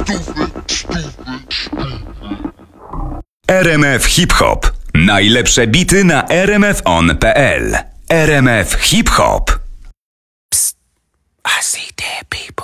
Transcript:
RMF Hip Hop. Najlepsze bity na rmfon.pl. RMF Hip Hop. I see dead people.